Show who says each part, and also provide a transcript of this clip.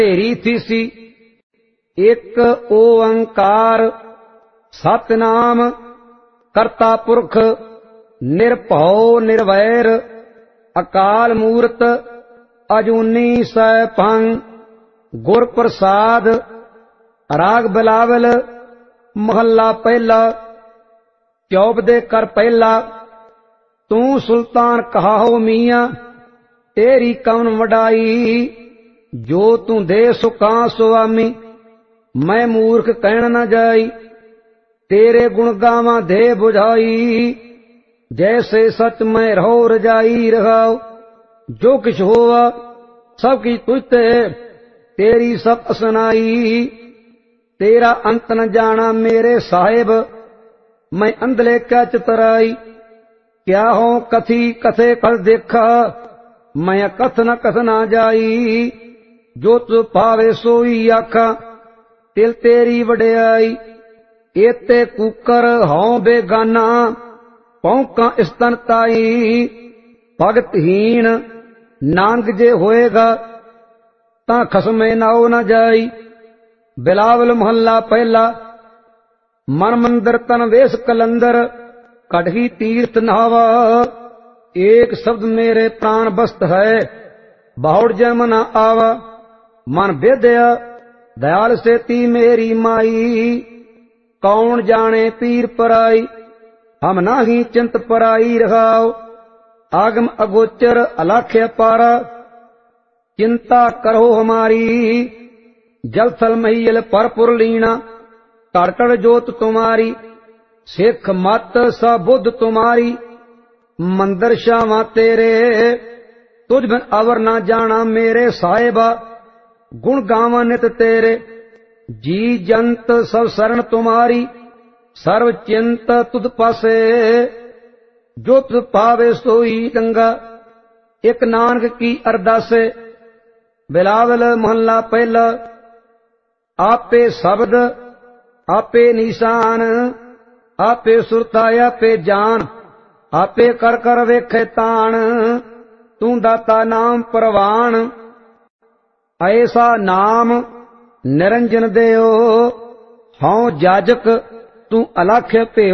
Speaker 1: ਢੇਰੀ ਥੀਸੀ। ਇੱਕ ਓੰਕਾਰ ਸਤਿਨਾਮ ਕਰਤਾ ਪੁਰਖ ਨਿਰਭਉ ਨਿਰਵੈਰ ਅਕਾਲ ਮੂਰਤ ਅਜੂਨੀ ਸੈਭੰ। ਗੁਰ ਪ੍ਰਸਾਦ। ਰਾਗ ਬਿਲਾਵਲ ਮਹੱਲਾ ਪਹਿਲਾ। ਚੌਪਦੇ ਕਰ ਪਹਿਲਾ। ਤੂੰ ਸੁਲਤਾਨ ਕਹਾਓ ਮੀਆਂ ਤੇਰੀ ਕਵਨ ਵਡਾਈ। ਜੋ ਤੂੰ ਦੇ ਸੁਖਾਂ ਸੁਆਮੀ ਮੈਂ ਮੂਰਖ ਕਹਿਣ न ਜਾਈ। तेरे गुण गावां दे बुझाई जैसे सच में रहो रजाई रहाओ। जो किछ होवा सब की तुझते तेरी सब असनाई। तेरा अंत न जाना मेरे साहिब मैं अंधले क्या चितराई। क्या हो कथी कथे कल देखा मैं कथ न कथ ना जाई। जो तु पावे सोई आखा तिल तेरी वड्याई। एते कूकर हौं बेगाना पौंका स्तन ताई। भगतहीन नानक जे होएगा तां खसमे नाओ न जाई। बिलावल महला पहला। मन मंदिर तन वेश कलंदर कढ़ी तीर्थ नहावा। एक शब्द मेरे प्राण बस्त है बहुड़ जम न आवा। मन बेदया दयाल सेती मेरी माई। कौन जाने पीर पराई हम नाही चिंत पराई रहाओ। आगम अगोचर अलाख्य पारा चिंता करो हमारी। जल थल महियल परपुर लीना तड़तड़ जोत तुम्हारी। सिख मत सा बुद्ध तुम्हारी मंदिर शावा तेरे। तुझ बिन अवर ना जाना मेरे साहिबा गुण गावा नित तेरे। जी जंत सब शरण तुम्हारी सर्व चिंत तुद पासे। जो तुद पावे सोई गंगा एक नानक की अरदासे। बिलावल महला पहला। आपे शब्द आपे निशान आपे सुरता आपे जान आपे कर कर वेखे तान। तू दाता नाम परवान ऐसा नाम निरंजन देओ। हौं जाजक तू अलाख्य पे